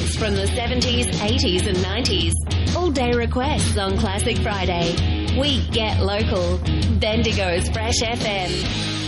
hits from the 70s, 80s and 90s. All day requests on Classic Friday. We get local. Bendigo's Fresh FM.